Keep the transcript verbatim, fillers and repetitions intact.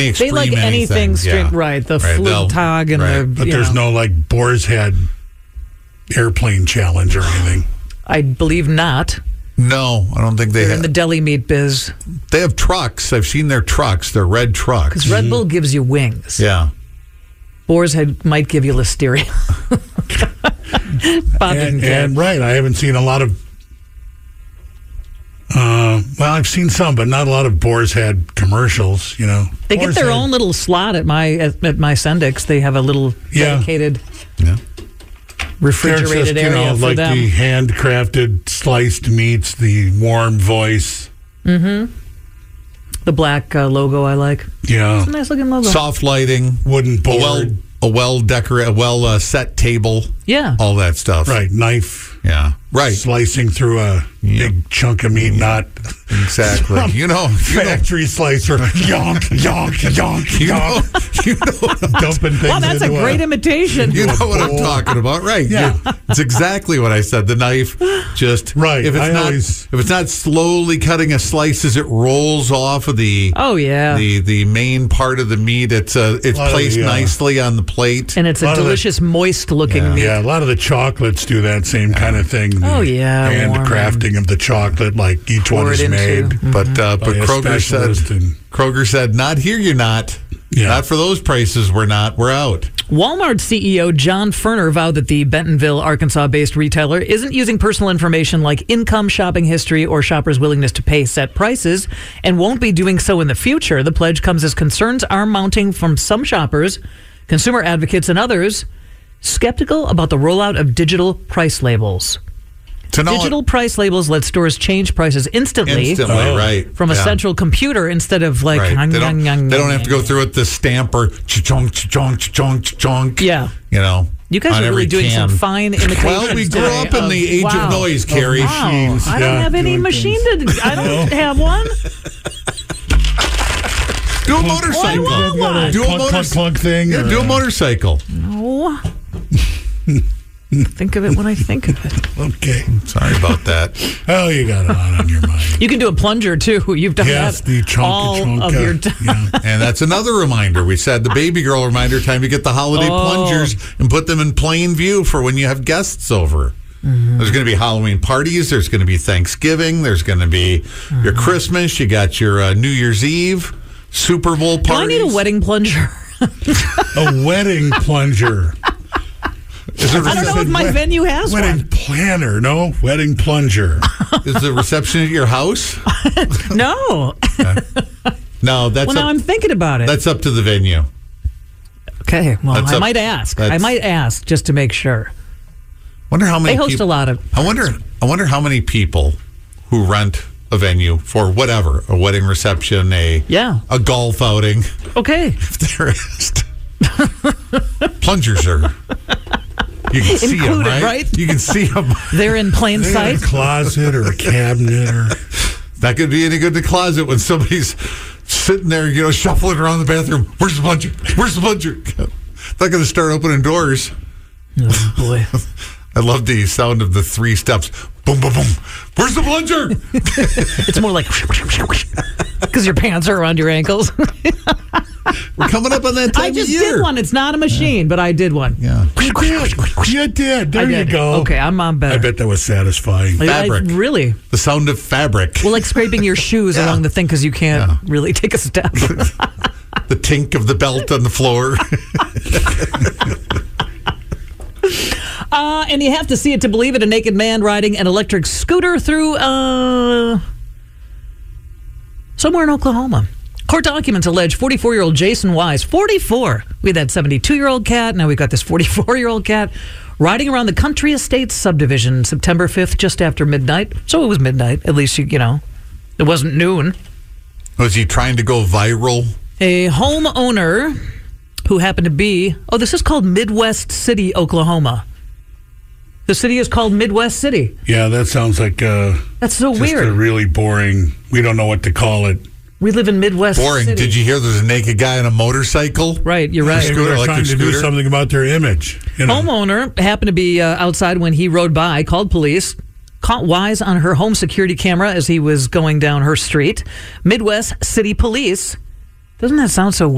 any extreme They like anything, anything straight, yeah. right? The Right, they'll- Flugtag and right. the. But you there's know, no like Boar's Head airplane challenge or anything. I believe not. No, I don't think they They're have. in the deli meat biz. They have trucks. I've seen their trucks. They're red trucks. Because Red Bull gives you wings. Yeah. Boar's Head might give you listeria. Bob didn't And, care. and right, I haven't seen a lot of. Uh, well, I've seen some, but not a lot of Boar's Head commercials. You know, They get Boar's their Head- own little slot at my at, at my Sendix. They have a little Yeah. dedicated Yeah. refrigerated They're just, area you know, for like them. the handcrafted sliced meats, the warm voice. The black uh, logo I like. Yeah, It's a nice looking logo. Soft lighting. wooden A board. well, a well decorated, a well uh, set table. Yeah. All that stuff. Right, knife. Yeah. Right. Slicing through a Yeah. big chunk of meat, not Exactly. You know. You know. factory slicer. Yonk, yonk, yonk, You know. yonk. You know what I'm Dumping things Wow, that's a into great imitation. You know a what I'm bowl. talking about, right? Yeah. You- it's exactly what I said. The knife, just Right, If it's I not, always- if it's not slowly cutting a slice as it rolls off of the Oh, yeah. the the main part of the meat, it's uh, it's lot of placed the, uh, nicely on the plate. and it's A a lot of the- delicious, moist looking Yeah. meat. Yeah, a lot of the chocolates do that same kind of thing. The Oh, yeah, handcrafting of the chocolate, like each Pour one it is into- made. but uh, but by a Kroger specialist said and- Kroger said not here. You're not. Yeah. Not for those prices. We're not. We're out. Walmart C E O John Furner vowed that the Bentonville, Arkansas-based retailer isn't using personal information like income, shopping history, or shoppers' willingness to pay set prices, and won't be doing so in the future. The pledge comes as concerns are mounting from some shoppers, consumer advocates, and others skeptical about the rollout of digital price labels. To know Digital price labels let stores change prices instantly, instantly, Oh. right? from a Yeah. central computer instead of like. Right. "Hang, They don't, hang, hang, they don't hang, have to go through it the stamper chonk chonk chonk chonk. Yeah. You know. You guys on are really every doing can. some fine imitations. Well, we grew today up in of- the age wow. of noise, Carrie. Wow. Machines, I don't yeah, have any doing machine things. to. I don't have one. Do a motorcycle. want one. Do a clunk, clunk, motorcycle. clunk thing. Yeah, or do a a- motorcycle. No. Think of it when I think of it. Okay. Sorry about that. Oh, you got it on, on your mind. You can do a plunger too. You've done Yes, that the chonka all chonka. of your time. Yeah. And that's another reminder. We said the baby girl reminder time to get the holiday Oh. plungers and put them in plain view for when you have guests over. Mm-hmm. There's going to be Halloween parties. There's going to be Thanksgiving. There's going to be your Mm-hmm. Christmas. You got your uh, New Year's Eve, Super Bowl Do I parties. need a wedding plunger? A wedding plunger. Is the, I don't know if my wed- venue has Wedding one. planner, no? Wedding plunger. is the reception at your house? No. No, that's Well, now up, I'm thinking about it. that's up to the venue. Okay. Well, That's I up- might ask. I that's- might ask just to make sure. Wonder how many They host people, a lot of. I wonder. I wonder how many people who rent a venue for whatever, a wedding reception, a Yeah. a golf outing. Okay. If there is plungers are, you can see them, Included, right? right? You can see them. They're in plain They got sight. a closet or a cabinet or Not going to be any good in the closet when somebody's sitting there, you know, shuffling around the bathroom. Where's the plunger? Where's the plunger? Not going to start opening doors. Oh, boy. I love the sound of the three steps. Boom, boom, boom. Where's the plunger? It's more like because your pants are around your ankles. We're coming up on that time I just of year. did one. It's not a machine, but I did one. Yeah. you did. You did. There I you did. go. Okay, I'm on better. I bet that was satisfying. I- I- Fabric. really? The sound of fabric. Well, like scraping your shoes Yeah. along the thing because you can't Yeah. really take a step. The tink of the belt on the floor. uh, and you have to see it to believe it. A naked man riding an electric scooter through uh, somewhere in Oklahoma. Court documents allege forty-four-year-old Jason Wise, forty-four. We had that seventy-two-year-old cat. Now we've got this forty-four-year-old cat riding around the Country Estates subdivision September fifth, just after midnight. So it was midnight. At least, you, you know, it wasn't noon. Was he trying to go viral? A homeowner who happened to be, oh, this is called Midwest City, Oklahoma. The city is called Midwest City. Yeah, that sounds like uh, That's so just weird. a really boring. We don't know what to call it. We live in Midwest Boring. City. Did you hear there's a naked guy on a motorcycle? Right, you're right. Maybe Scooter, they're electric trying to do scooter? something about their image. You know? Homeowner happened to be uh, outside when he rode by, called police, caught Wise on her home security camera as he was going down her street. Midwest City Police. Doesn't that sound so weird?